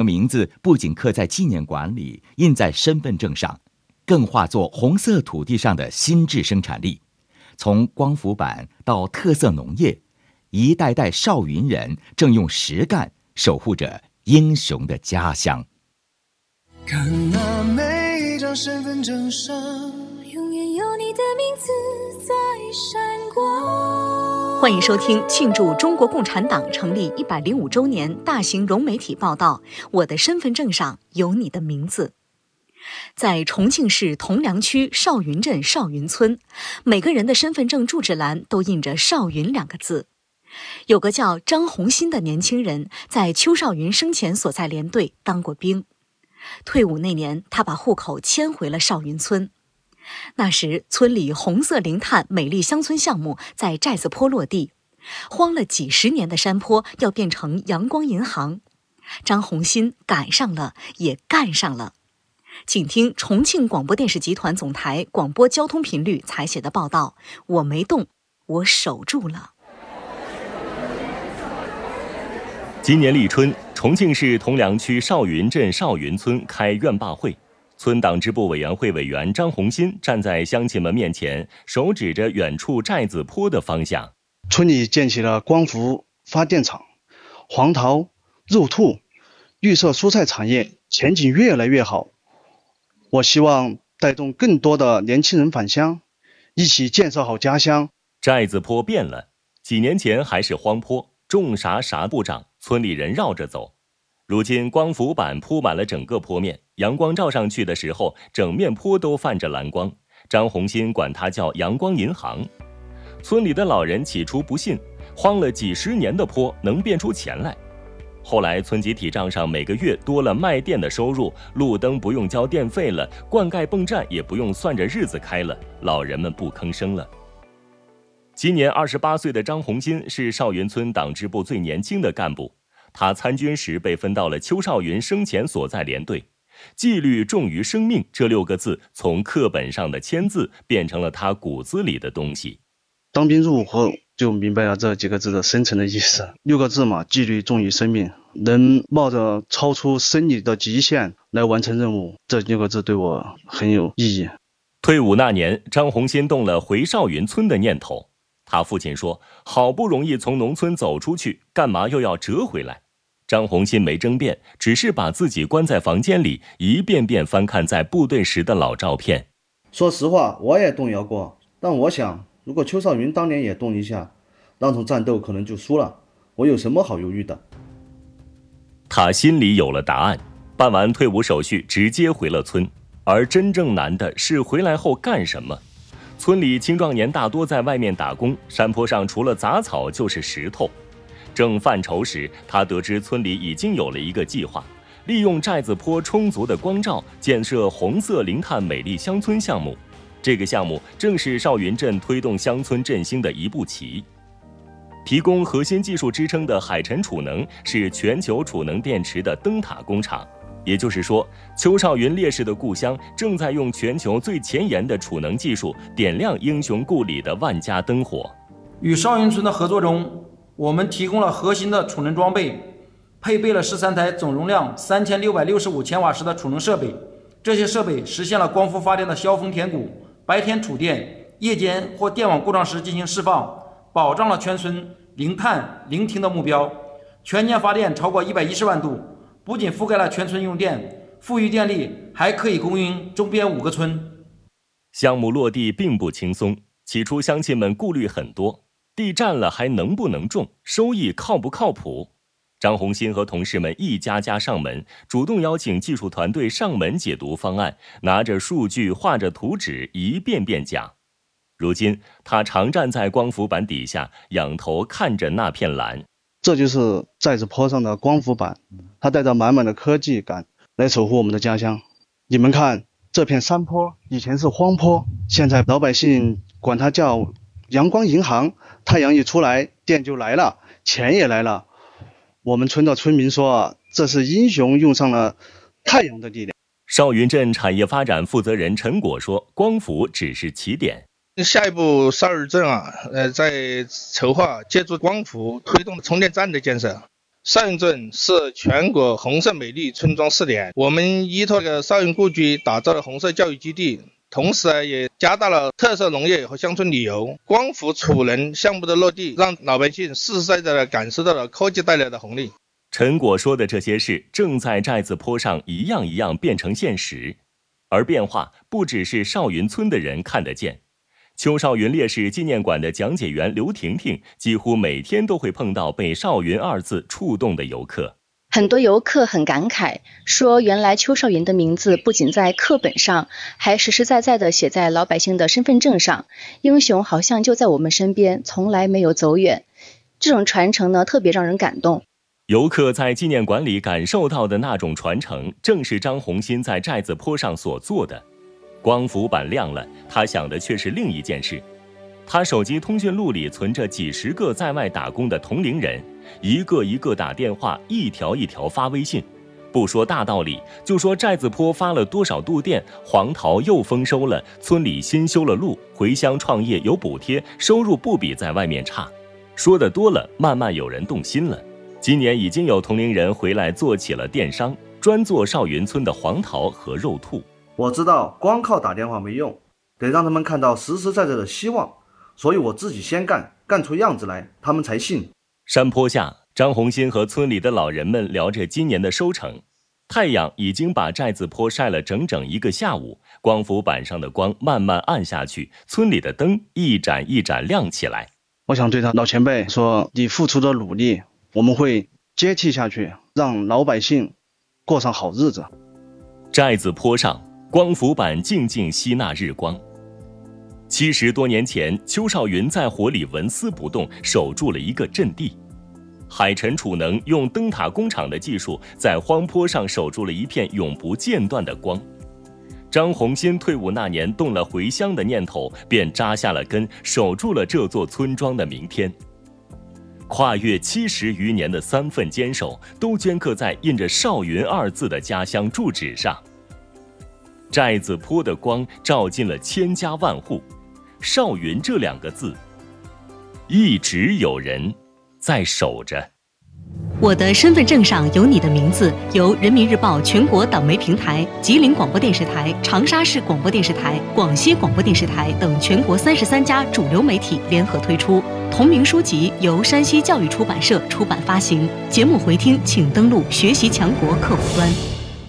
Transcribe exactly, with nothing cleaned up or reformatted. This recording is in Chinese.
名字不仅刻在纪念馆里，印在身份证上，更化作红色土地上的心智生产力。从光伏板到特色农业，一代代邵云人正用实干守护着英雄的家乡。 看那每一张身份证上， 永远有你的名字在闪光。 欢迎收听庆祝中国共产党成立一百零五周年大型融媒体报道《我的身份证上有你的名字》。在重庆市铜梁区邵云镇邵云村，每个人的身份证住址栏都印着邵云两个字。有个叫张红新的年轻人，在邱少云生前所在连队当过兵。退伍那年，他把户口迁回了邵云村。那时，村里红色零碳美丽乡村项目在寨子坡落地，荒了几十年的山坡要变成阳光银行。张红新赶上了，也干上了。请听重庆广播电视集团总台广播交通频率采写的报道：我没动，我守住了。 今年立春，重庆市铜梁区邵云镇邵云村开院坝会，村党支部委员会委员张红新站在乡亲们面前，手指着远处寨子坡的方向。 村里建起了光伏发电厂，黄桃、肉兔、绿色蔬菜产业前景越来越好。我希望带动更多的年轻人返乡，一起建设好家乡。 寨子坡变了，几年前还是荒坡，种啥啥不长，村里人绕着走。如今光伏板铺满了整个坡面，阳光照上去的时候，整面坡都泛着蓝光。张红新管它叫阳光银行。村里的老人起初不信，荒了几十年的坡能变出钱来。后来村集体账上每个月多了卖电的收入，路灯不用交电费了，灌溉泵站也不用算着日子开了，老人们不吭声了。今年二十八岁的张红新是邵云村党支部最年轻的干部，他参军时被分到了邱少云生前所在连队。纪律重于生命这六个字从课本上的签字变成了他骨子里的东西。 当兵入伍后就明白了这几个字的深层的意思。六个字嘛，纪律重于生命，能冒着超出生理的极限来完成任务，这六个字对我很有意义。 退伍那年，张红新动了回邵云村的念头。他父亲说，好不容易从农村走出去，干嘛又要折回来？张红新没争辩，只是把自己关在房间里，一遍遍翻看在部队时的老照片。 说实话，我也动摇过，但我想如果邱少云当年也动一下，那场战斗可能就输了，我有什么好犹豫的？ 他心里有了答案，办完退伍手续直接回了村。而真正难的是回来后干什么。村里青壮年大多在外面打工，山坡上除了杂草就是石头。正犯愁时，他得知村里已经有了一个计划，利用寨子坡充足的光照，建设红色零碳美丽乡村项目。这个项目正是邵云镇推动乡村振兴的一步棋。提供核心技术支撑的海辰储能是全球储能电池的灯塔工厂，也就是说，邱少云烈士的故乡正在用全球最前沿的储能技术点亮英雄故里的万家灯火。 与邵云村的合作中，我们提供了核心的储能装备，配备了十三台总容量三千六百六十五千瓦时的储能设备。这些设备实现了光伏发电的削峰填谷，白天储电，夜间或电网故障时进行释放，保障了全村零碳零停的目标。全年发电超过一百一十万度，不仅覆盖了全村用电，富裕电力还可以供应周边五个村。 项目落地并不轻松，起初乡亲们顾虑很多，地占了还能不能种，收益靠不靠谱。张红新和同事们一家家上门，主动邀请技术团队上门解读方案，拿着数据画着图纸一遍遍讲。如今他常站在光伏板底下，仰头看着那片蓝。 这就是寨子坡上的光伏板，它带着满满的科技感来守护我们的家乡。你们看，这片山坡以前是荒坡，现在老百姓管它叫阳光银行，太阳一出来，电就来了，钱也来了。我们村的村民说，这是英雄用上了太阳的力量。 邵云镇产业发展负责人陈果说，光伏只是起点。 下一步邵云镇啊，呃，在筹划借助光伏推动充电站的建设。 少云镇是全国红色美丽村庄试点，我们依托这个少云故居打造了红色教育基地，同时也加大了特色农业和乡村旅游。光伏储能项目的落地，让老百姓实实在在地感受到了科技带来的红利。 陈果说的这些事正在寨子坡上一样一样变成现实，而变化不只是少云村的人看得见。邱少云烈士纪念馆的讲解员刘婷婷几乎每天都会碰到被少云二字触动的游客。 很多游客很感慨，说原来邱少云的名字不仅在课本上，还实实在在地写在老百姓的身份证上，英雄好像就在我们身边，从来没有走远。这种传承呢，特别让人感动。 游客在纪念馆里感受到的那种传承，正是张红新在寨子坡上所做的。光伏板亮了，他想的却是另一件事。他手机通讯录里存着几十个在外打工的同龄人，一个一个打电话，一条一条发微信。不说大道理，就说寨子坡发了多少度电，黄桃又丰收了，村里新修了路，回乡创业有补贴，收入不比在外面差。说的多了，慢慢有人动心了。今年已经有同龄人回来做起了电商，专做少云村的黄桃和肉兔。 我知道光靠打电话没用，得让他们看到实实在在的希望，所以我自己先干，干出样子来，他们才信。 山坡下，张红新和村里的老人们聊着今年的收成。太阳已经把寨子坡晒了整整一个下午，光伏板上的光慢慢暗下去，村里的灯一盏一盏亮起来。 我想对他老前辈说，你付出的努力，我们会接替下去，让老百姓过上好日子。 寨子坡上，光伏板静静吸纳日光。七十多年前，邱少云在火里纹丝不动，守住了一个阵地。海晨储能用灯塔工厂的技术，在荒坡上守住了一片永不间断的光。张红新退伍那年动了回乡的念头，便扎下了根，守住了这座村庄的明天。跨越七十余年的三份坚守，都镌刻在印着少云二字的家乡住址上。寨子坡的光照进了千家万户，少云这两个字，一直有人在守着。 我的身份证上有你的名字，由人民日报全国党媒平台、吉林广播电视台、长沙市广播电视台、广西广播电视台等全国三十三家主流媒体联合推出。同名书籍由山西教育出版社出版发行。节目回听请登录学习强国客户端。